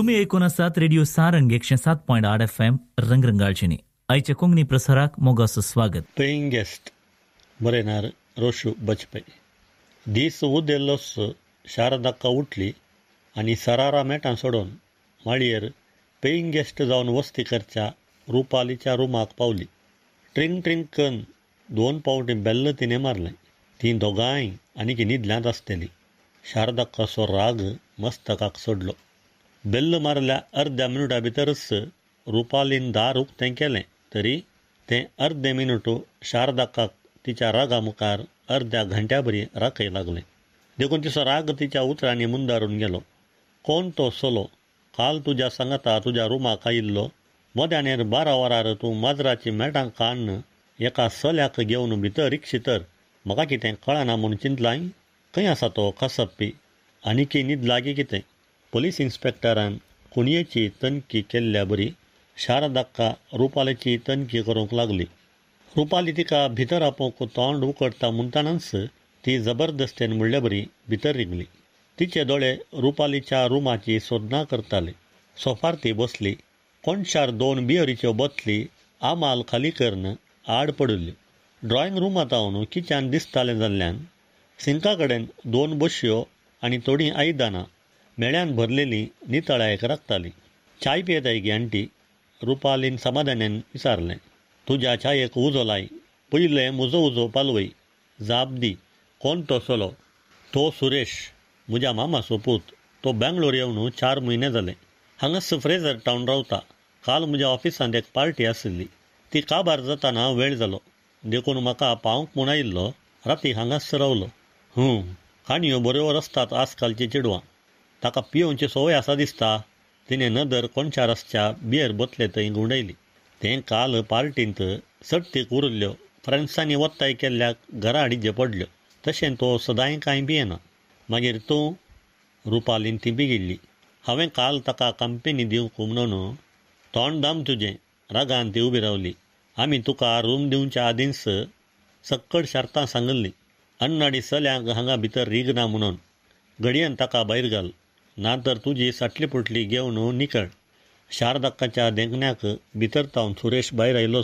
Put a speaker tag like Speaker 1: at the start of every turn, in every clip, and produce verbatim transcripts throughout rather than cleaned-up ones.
Speaker 1: तुम्ही ऐकून आसात रेडिओ सारंग एकशे सात पॉयंट आठ एफ एम रंगरंगाळचिनी. आयच्या कोंकणी प्रसाराक मोगाचं स्वागत.
Speaker 2: Paying guest बरेनार रोशू बचपै. दीस उदेल्लोस शारदाक्का उठली आणि सरारा मेटां सोडून माळयेर पेईंग गेस्ट जावन वस्ती करच्या रुपालीच्या रुमाक पावली. ट्रिंग ट्रिंग कन दोन पावटी बेल्ल तिने मारलें. ती दोगांय आनीक न्हिदल्यांत आसतली. शारदाक्काचो राग मस्तकाक सोडलो. बेल्ल मारल्या अर्द्या मिनटा भितरच रुपालीन दार उक्तें केलें, तरी तें अर्दे मिनटू शारदाक्काक तिच्या रागा मुखार अर्द्या घंट्या बरी राखय लागलें. देखून तिचो राग तिच्या उतरांनी मुंदारून गेलो. कोण तो सोलो? काल तुज्या सांगाता तुज्या रुमाक आयिल्लो. मोद्यानेर बारा वरार तूं माजराची मेटां काडन एका सल्याक घेवन भितर रिक्षितर म्हाका कितें कळना म्हूण चिंतलाय. खंय आसा तो कसप्पी? आनीकी न्हीद लागी कितें? पुलीस इन्स्पेक्टरान कुणयेची तनकी केल्ल्या बरी शारदाक्का रुपालीची तनकी करूंक लागली. रुपाली तिका भितर आपोवंक तोंड उकडटा म्हणटनाच ती जबरदस्तेन म्हणल्या बरी भितर रिगली. तिचे दोळे रुपालीच्या रुमाची सोदना करताले. सोफार ती बसली. कोणशार दोन बियरीच्यो बोतली आमाल खाली करन आड पडिल्ल्यो. ड्रॉइंग रुमांत हांवन किचन दिसतालें जाल्ल्यान सिंका कडेन दोन बशयो आनी थोडीं आयदनां मेळ्यान भरलेली नितळायक राखताली. चाय पियेताय गी आंटी? रुपालीन समाधानान विचारलें. तुज्या चायेक उजो लाय. पयलें म्हजो उजो पालवय. जाप दी. कोण तो सोलो? तो सुरेश, म्हज्या मामाचो पूत. तो बेंगलोर येवन चार म्हयने जाले. हांगास फ्रेझर टावन रावता. काल म्हज्या ऑफिसांत एक पार्टी आशिल्ली. ती काबार जाताना वेळ जालो. देखून म्हाका पावंक म्हूण आयिल्लो. राती हांगास रावलो. हूं काणयो बऱ्यो रसतात आजकालची चेडवां. ताका पियोवची सवय आसा दिसता. तिणें नदर कोणच्या रस्त्या बियर बोतले थंय गुंडयली. तें काल पार्टींत सट्टीक उरल्ल्यो फ्रेंड्सांनी वत्ताय केल्ल्या घरा हाडिजे पडल्यो. तशें तो सदांय कांय पियेना. मागीर तूं? रुपालीन ती बिगिल्ली. हांवें काल ताका कंपनी दिवंक म्हणून तोंड दाम तुजें. रागान ती उबी रावली. आमी तुका रूम दिवच्या आदींच सक्कड शार्तां सांगल्लीं. अन्नाडी सल्यांक हांगा भितर रिगना म्हणून. घडयेन ताका भायर घाल, नातर तुजी साटली पुटली घेवन निकळ. शारदाक्काच्या देंगण्याक भितर तावन सुरेश भायर आयलोस.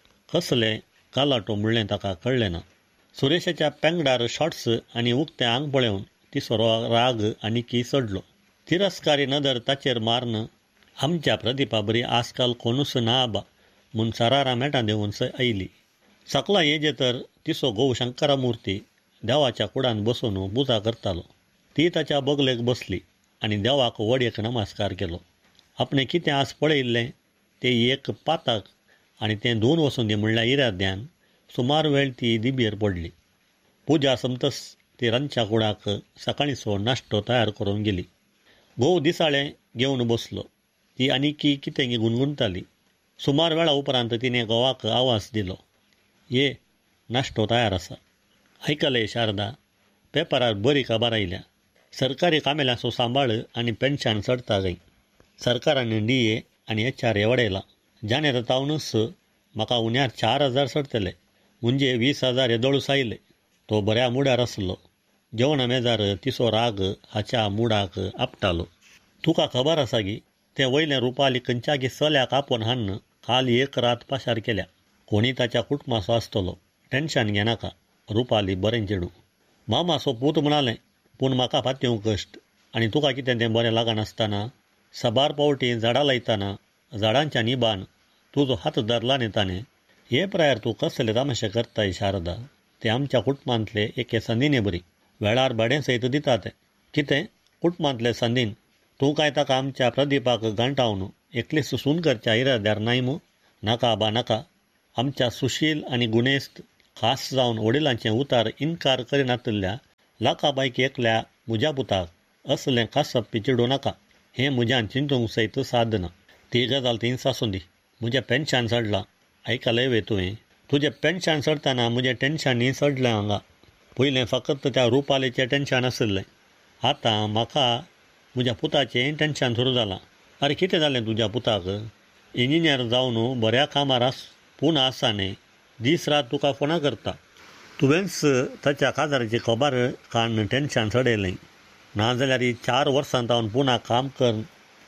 Speaker 2: कसलें कालाटो म्हणलें ताका कळ्ळें ना. सुरेशाच्या पेंगडार शॉर्ट्स आनी उक्तें आंग पळोवन तिचो राग आनीकी चडलो. तिरस्कारी नदर ताचेर मारन आमच्या प्रदीपा बरी आजकाल कोणूच ना आबा म्हूण सरारा मेटां देंवन आयली. सकला येजे तर तिचो घोव शंकरामुर्ती देवाच्या कुडान बसून पुजा करतालो. ती ताच्या बगलेक बसली आनी देवाक वडयेक नमस्कार केलो. आपणें कितें आज पळयिल्लें तें एक पाताक आनी तें धुवन वचून दी म्हणल्यार इराद्यान सुमार वेळ ती दिबेर पडली. पुजा समतस ती रांदच्या कुडाक सकाळींचो नाश्तो तयार करून गेली. घोव दिसाळें घेवन बसलो. ती आनीकी कितें गुणगुणताली. सुमार वेळा उपरांत तिणें घोवाक आवाज दिलो. ये, नाश्तो तयार आसा. आयकले शारदा, पेपरार बरी खबर आयल्या. सरकारी कामेल्यांचो सांबाळ आनी पेन्शन चडता गई. सरकारान डी ए आनी एच आर ए वाडयला. जानेर तावनूच म्हाका उण्यार चार हजार चडतले. म्हणजे वीस हजार येदोळूच आयले. तो बऱ्या मुड्यार आसलो. जेवणा मेजार तिचो राग हाच्या मुडाक आपटालो. तुका खबर आसा गी, तें वयलें रुपाली खंयच्यागी चल्याक आपोवन हाडन काल एक रात पाशार केल्या. कोणी ताच्या कुटुंबाचो आसतलो. टेन्शन घेनाका. रुपाली बरें चेडू. मामाचो पूत म्हणालें, पूण म्हाका फात्यो कश्ट. आनी तुका कितें तें बरें लागनासतना सबार पावटी झाडां लायतना झाडांच्या निबान तुजो हात धरला न्ही ताणें. हे प्रायर तूं कसले तमाशे करताय शारदा? ते आमच्या कुटुंबांतले एके संदीने बरी. वेळार भाडें सयत दिता तें. कितें कुटुंबांतले संदीन? तूं काय ताका आमच्या प्रदीपाक गांठावन एकलीच सून करच्या इराद्यार नाय मू? नाका बा नाका. आमच्या सुशील आनी गुणेस्त खास जावन वडिलांचें उतार इन्कार करिनातल्या लाकाबायक एकल्या म्हज्या पुताक असलें खासप्पी चिडूं नाका. हें म्हज्यान चिंतूंक सयत सादना. ती गजाल थिंच आसूं दी. म्हजें पेन्शन चडलां. आयकलें वे तुवें? तुजें पेन्शन चडतना म्हजें टेन्शनय चडलें हांगा. पयलें फकत त्या रुपालीचें टेन्शन आशिल्लें. आतां म्हाका म्हज्या पुताचें टेन्शन सुरू जालां. अरे कितें जालें तुज्या पुताक? इंजिनियर जावन बऱ्या कामार आस पूण आसा न्ही. दीस रात तुका फोना करता. तुवेंच ताच्या काजाराची खबर काडून टेन्शन चडयलें. नाजाल्यार ही चार वर्सां तावन पुना काम कर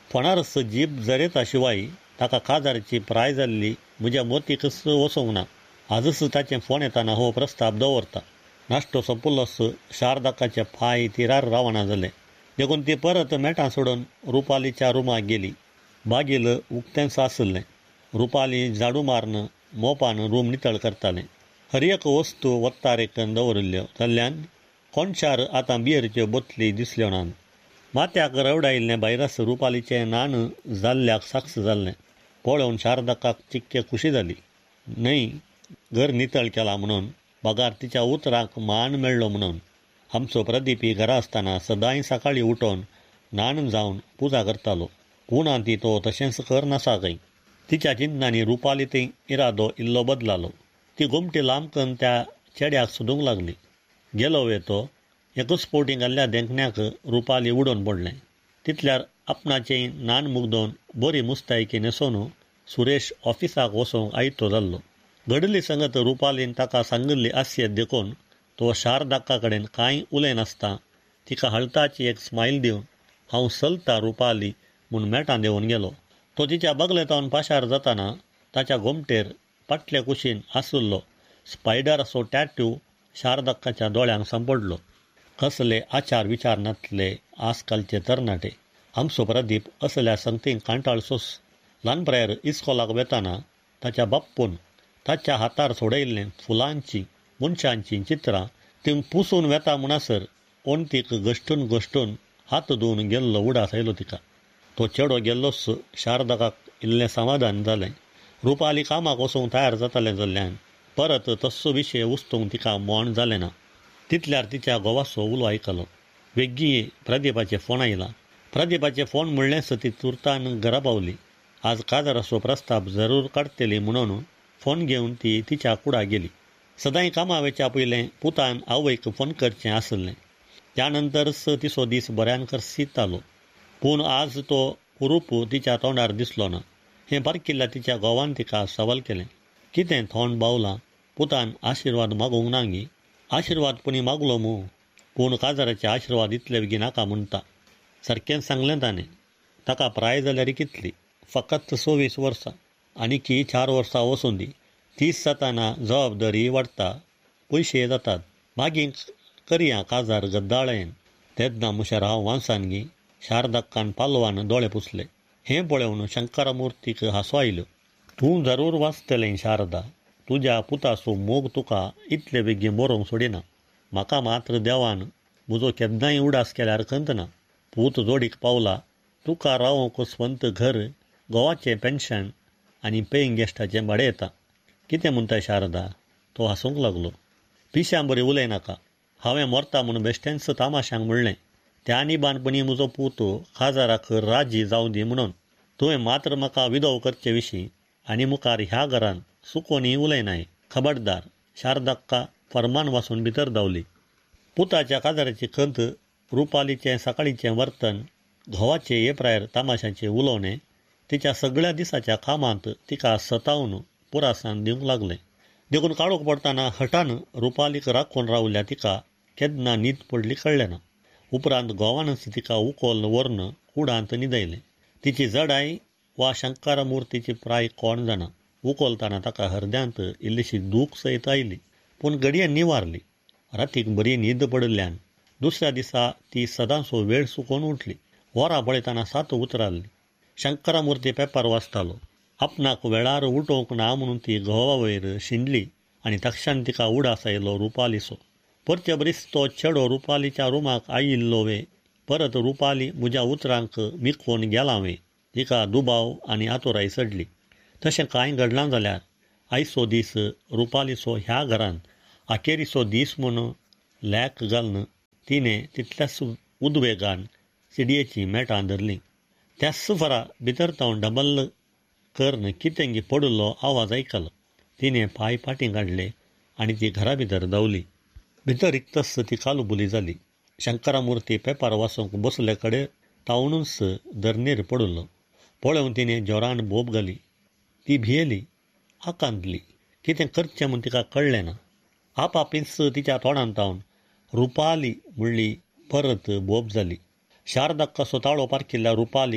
Speaker 2: फोणारस जीप जरेता शिवाय ताका काजाराची प्राय जाल्ली म्हज्या मोतीकच वचोंक ना. आजच ताचें फोन येताना हो प्रस्ताव दवरता. नाश्तो सोंपलोस शारदाकाचे पांय तिरार रावना जाले. देखून ती परत मेटां सोडून रुपालीच्या रुमाक गेली. बागील उक्तेंच आसलें. रुपाली झाडू मारन मोपान रूम नितळ करतालें. हर एक वस्तू वत्तारेकन दवरिल्ल्यो जाल्ल्यान कोणशार आतां बियरच्यो बोतली दिसल्यो नात. माथ्याक रवडायिल्लें भायरस रुपालीचें नान जाल्ल्याक साक्ष जाल्लें पळोवन शारदाकाक चिक्के खुशी जाली. न्हय, घर नितळ केलां म्हणून, पगार तिच्या उतराक मान मेळ्ळो म्हणून. आमचो प्रदीपी घरा आसतना सदांय सकाळीं उठोवन नान जावन पुजा करतालो. पूण ती तो तशेंच करनासाकय. तिच्या चिंतनांनी रुपाली थंय इरादो इल्लो बदलालो. ती घुमटी लांब करून त्या चेड्याक सोदूंक लागली. गेलो वे तो एकूच फावटी घाल्ल्या देंकण्याक रुपाली उडोवन पडलें. तितल्यार आपणाचें नान मुगदोवन बरी मुस्तायकी न्हेसोवन सुरेश ऑफिसाक वचोंक आयतो जाल्लो. घडली संगत रुपालीन ताका सांगिल्ली आस्येत देखून तो शारदाक्का कडेन कांय उलयनासता तिका हळताची एक स्मायल दिवन हांव चलता रुपाली म्हूण मेटां देंवन गेलो. तो तिच्या बगलेतावन पाशार जाताना ताच्या घोमटेर फाटले कुशीन आसुल्लो स्पायडर असो टॅट्यू शारदाक्काच्या दोळ्यांक सांपडलो. कसले आचार विचार नातले आजकालचे तरणाटे. आमचो प्रदीप असल्या संगतींक कांटाळसोस. ल्हानपणार इस्कॉलाक वेताना ताच्या बाप्पून ताच्या हातार सोडयिल्लें फुलांची मनशांची चित्रां थिंग पुसून वेता म्हणसर ओंतीक गश्टून गश्टून हात धुवन गेल्लो उडास आयलो तिका. तो चेडो गेल्लोच शारदाकाक इल्लें समाधान जालें. रुपाली कामाक वचूंक तयार जातालें जाल्ल्यान परत तस्सो विशय उस्तूंक तिका मोण जालें ना. तितल्यार तिच्या घोवाचो उलो आयकलो. वेग्गी प्रदीपाचे फोन आयला. प्रदीपाचे फोन म्हणलेंच ती तुर्तान घरा पावली. आज काजाराचो प्रस्ताव जरूर काडटली म्हणून फोन घेवन ती तिच्या कुडा गेली. सदांय कामा वेच्या पयलें पुतान आवयक फोन करचें आसलें. त्या नंतरच तिचो दीस बऱ्यान करसीतालो. पूण आज तो हुरूप तिच्या तोंडार दिसलो ना. हें बारकिल्ल्या तिच्या घोवान तिका सवाल केलें. कितें थोंड बावलां? पुतान आशिर्वाद मागूंक ना गी. आशिर्वाद पुणी मागलो मू. पूण काजाराचे आशिर्वाद इतले बेगीन नाका म्हणटा. सारकें सांगलें ताणें. ताका प्राय जाल्यार कितली? फकत सव्वीस वर्सां. आनी की चार वर्सां वचून दी. तीस जाताना जबाबदारी वाडटा, पयशे जातात. मागीर करया काजार गद्दाळेन. तेन्ना मुशार हांव वांसान गी. शारदाक्कान पालवान दोळे पुसले. हें पळोवन शंकरमुर्तीक हांसो आयलो. तूं जरूर वाचतलें शारदा. तुज्या पुताचो मोग तुका इतले बेगीन बरोवंक सोडिना. म्हाका मात्र देवान म्हजो केन्नाय उडास केल्यार खंत ना. पूत जोडीक पावला. तुका रावोंक स्वंत घर, गोवाचें पेन्शन आनी पेईंग गेस्टाचें भाडें येता. कितें म्हणटा शारदा? तो हांसूंक लागलो. पिश्यां बरी उलयनाका. हांवें मोरता म्हूण बेश्टेंच तामाशांक म्हणलें. त्या निबाणपणी म्हजो पूत काजाराक राजी जावं दी म्हणून. तुवें मात्र म्हाका विधव करचे विशीं आनी मुखार ह्या घरान सुकोनी उलयनाय. खबरदार. शारदाक्का फर्मान वाचून भितर धांवली. पुताच्या काजाराची खंत, रुपालीचें सकाळीचें वर्तन, घोवाचें येप्रायर तामाशाचें उलोवणें तिच्या सगळ्या दिसाच्या कामांत तिका सतावन पुरासान दिवंक लागलें. देखून काळोख पडटाना हटान रुपालीक राखून रावल्या तिका केन्ना न्हीद पडली कळ्ळें ना. उपरांत घोवानच तिका उखोल व्हरून कुडांत न्हिदयलें. तिची जडाय वा शंकरमुर्तीची प्राय कोण जाणा. उखोलतना ताका हृदयांत इल्लीशी दूख सयत आयली. पूण घडये निवारली. रातीक बरी न्हीद पडिल्ल्यान दुसऱ्या दिसा ती सदांचो वेळ चुकोवन उठली. वरां पळयतना सात उतराल्ली. शंकरमुर्ती पेपर वाचतालो. आपणाक वेळार उठोवंक ना म्हणून ती घोवा वयर शिंडली आनी तक्षण तिका उडास आयलो रुपालीचो. परचे बरीस तो चेडो रुपालीच्या रुमाक आयिल्लो वे. परत रुपाली म्हज्या उतरांक मिखोवन गेलां वे. तिका दुबाव आनी आतुराय चडली. तशें कांय घडलां जाल्यार आयचो दीस रुपालीचो ह्या घरांत अखेरीचो दीस म्हूण लॅक घालन तिणें तितल्याच उद्वेगान चिडयेची मेटां धरलीं. त्याच फरा भितर तावन डबल कर्ण कितेंगी पडुल्लो आवाज आयकलो. तिणें पांय फाटीं काडले आनी ती घरा भितर धांवली. भितर रिक्तस ती कालुबुली जाली. शंकरमुर्ती पेपर वाचूंक बसले कडेन तावनूच धरणेर पडुल्लो. पळोवन तिणें जोरान बोब घाली. ती भियेली, आकांतली. कितें करचें म्हूण तिका कळ्ळें ना. आपापीच तिच्या तोंडान तावन रुपाली म्हणली. परत बोब जाली. शारदाक कसो ताळो पारकिल्ल्या रुपालीक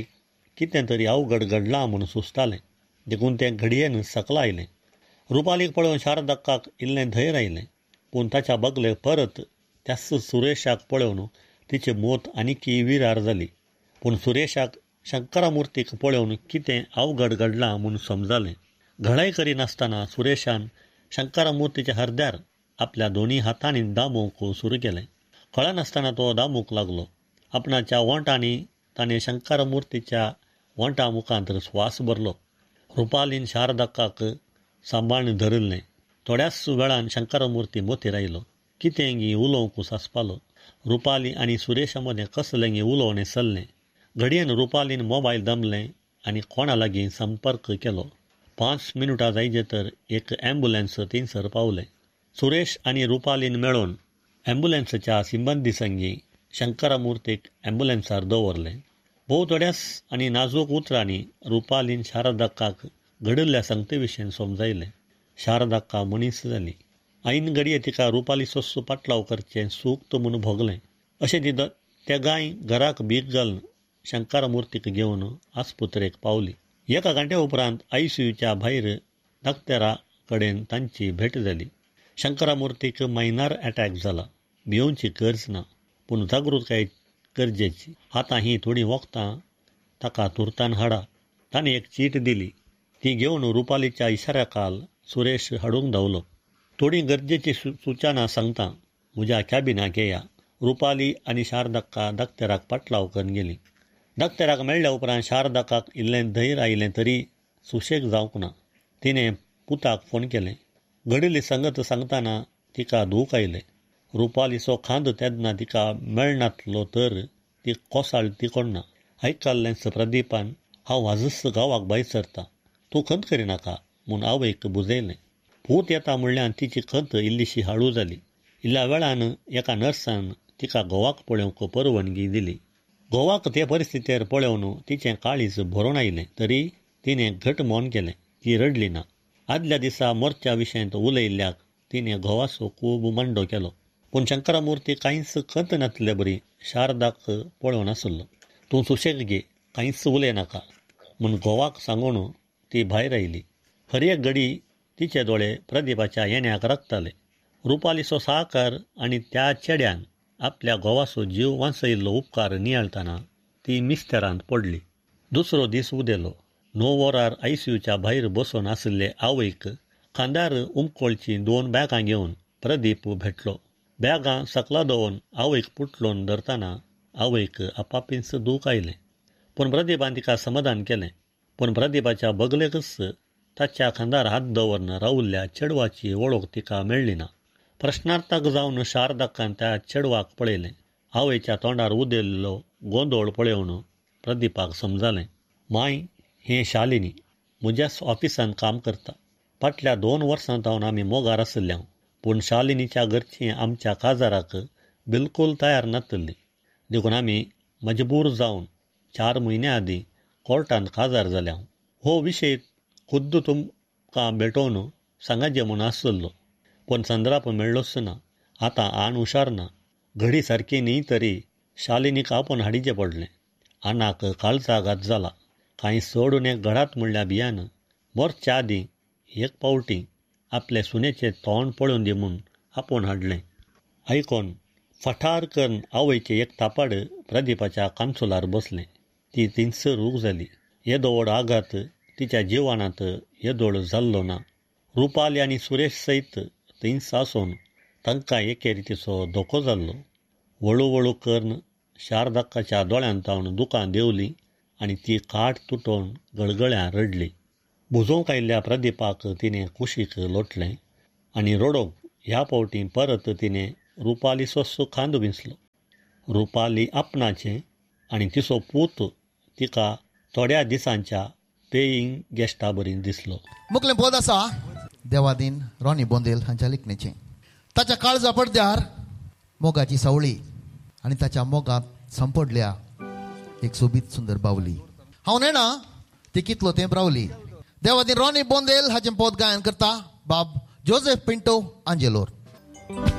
Speaker 2: कितें तरी अवघड घडलां म्हूण सुस्तालें. देखून तें घडयेन सकला आयलें. रुपालीक पळोवन शारदक्काक इल्लें धैर्य आयलें. पूण ताच्या बगले परत त्याच सुरेशाक पळोवन तिची मोत आनिकी विरार जाली. पूण सुरेशाक शंकरामुर्तीक पळोवन कितें अवघड घडलां म्हूण समजलें. घडाय करिनासतना सुरेशान शंकरामुर्तीच्या हरद्यार आपल्या दोनी हातांनी दामूंक सुरू केलें. कळनासतना तो दामूंक लागलो. आपणाच्या वोंटांनी ताणें शंकरामुर्तीच्या वोंटा मुखांत स्वास भरलो. रुपालीन शारदक्काक सांबाळून धरिल्लें. थोड्याच वेळान शंकरामुर्ती मोतीर आयलो. कितें गी उलोवंक सासपालो. रुपाली आनी सुरेशा मदें कसलें गी उलोवणें चल्लें. घडयेन रुपालीन मोबायल दमलें आनी कोणा लागीं संपर्क केलो. पांच मिनटां जायचे तर एक ॲम्ब्युलन्स थंयसर पावलें. सुरेश आनी रुपालीन मेळोन ॲम्ब्युलन्सच्या सिंबंदी संगी शंकरामुर्तीक ॲम्ब्युलन्सार दवरलें. भोव थोड्याच आनी नाजूक उतरांनी रुपालीन शारदक्काक घडिल्ल्या संगती विशीं समजायलें. शारदक्का मनीस जाली. ऐन घडये तिका रुपाली सोस्सू पाटलाव करचें सूक्त म्हूण भोगलें. अशें ती त्या गाय घराक भीक घालून शंकरामुर्तीक घेवन आस्पत्रेक पावली. एका घंटे उपरांत आयसीयूच्या भायर दाक्तेरा कडेन तांची भेट जाली. शंकरामुर्तीक मायनर अटॅक जाला. भिवूंची गरज ना, पूण जागृताय गरजेची. आतां ही थोडीं वखदां ताका तुर्तान हाडा. ताणें एक चीट दिली. ती घेवन रुपालीच्या इशाऱ्याखाल सुरेश हाडूंक धांवलो. थोडीं गरजेची सु सुचना सांगता म्हज्या कॅबिनाक येया. रुपाली आनी शारदक्का दाक्तेराक पाटलाव करून गेलीं. दाक्तेराक मेळ्ळ्या उपरांत शारदक्काक इल्लें धैर्य आयलें तरी सुशेग जावंक ना. तिणें पुताक फोन केलें. घडिल्ली संगत सांगतना तिका दूख आयलें. रुपालीचो खांद तेन्ना तिका मेळनातलो तर ती कोसाळ तिकोण ना. आयकल्लेंच प्रदीपान हांव आजच गांवाक भायर सरता. तूं खंत करिनाका म्हूण आवयक बुजयलें. पूत येता म्हणल्यार तिची खंत इल्लीशी हाळू जाली. इल्ल्या वेळान एका नर्सान तिका घोवाक पळोवंक परवानगी दिली. घोवाक ते परिस्थितीर पळोवन तिचें काळीज भरोन आयलें तरी तिणें घट मौन केलें. ती रडली ना. आदल्या दिसा मोर्च्या विशयंत उलयल्ल्याक तिणें घोवाचो खूब मंडो केलो. पूण शंकरामुर्ती कांयच खंत नासले बरी शारदाक पळोवन आसलो. तूं सुशेग घे, कांयच उलयनाका म्हूण घोवाक सांगून ती भायर आयली. हर एक घडी तिचे दोळे प्रदीपाच्या येण्याक रगताले. रुपालीचो सहकार आनी त्या चेड्यान आपल्या घोवाचो जीव वांचयल्लो उपकार नियाळतना ती मिस्तेरांत पडली. दुसरो दीस उदेलो. णव वरार आयसीयूच्या भायर बसून आशिल्ले आवयक खांद्यार उमकोळची दोन बॅगां घेवन प्रदीप भेटलो. बॅगां सकला दवरून आवयक पुटलोवन धरतना आवयक आपापींच दूख आयलें. पूण प्रदीपान तिका समाधान केलें. पूण प्रदीपाच्या बगलेकच ताच्या खांदार हात दवरून रावुल्ल्या चेडवाची वळख तिका मेळ्ळी ना. प्रश्नार्थक जावन शारदक्कान त्या चेडवाक पळयलें. आवयच्या तोंडार उदेल्लो गोंदोळ पळोवन प्रदीपाक समजलें. माय, हें शालिनी म्हज्याच ऑफिसांत काम करता. फाटल्या दोन वर्सां जावन आमी मोगार आशिल्ल्या. पूण शालिनीच्या घरचीं आमच्या काजाराक बिलकूल तयार नासलीं. देखून आमी मजबूर जावन चार म्हयन्या आदीं कोर्टांत काजार जाल्या. हो विशय खुद्द तुमकां भेटोवन सांगाचे म्हूण आसलो. पूण संद्राप मेळ्ळोच ना. आतां आण हुशार ना. घडी सारकी न्ही तरी शालिनीक आपूण हाडिचें पडलें. आनाक काळजाघात जाला. कांय चड उणें घडात म्हणल्या भियान मोरच्या आदीं एक पावटी आपले सुनेचें तोंड पळोवन दी म्हूण आपूण हाडलें. आयकोन फठार करून आवयचें एक तापाड प्रदीपाच्या कांसुलार बसलें. ती तिनसर रूग जाली. येदो व्हड आघात तिच्या जिवानांत येदोळ जाल्लो ना. रुपाली आनी सुरेश सयत थंयच आसून तांकां एके रितीचो धोको जाल्लो. वळू करून शारदक्काच्या दोळ्यांत तावन दुकां देंवली आनी ती काट तुटोवन गळगळ्यान रडली. बुजोवंक आयिल्ल्या प्रदीपाक तिणें कुशीक लोटलें आनी रडोवंक ह्या फावटी परत तिणें रुपालीचो खांद विंचलो. रुपाली आपणाचें आनी तिचो पूत तिका थोड्या दिसांच्या पेईंग गेस्टा बरी दिसलो.
Speaker 3: मुखलें पद आसा देवादीन रॉनी बोंदेल हांच्या लिखणेचें. ताच्या काळजा पडद्यार मोगाची सावळी आनी ताच्या मोगांत संपडल्या एक सोबीत सुंदर बावली. हांव नेणा ती कितलो तेंप रावली. देवादीन रॉनी बोंदेल हाचें पद गायन करता बाब जोसेफ पिंटो आंजेलोर.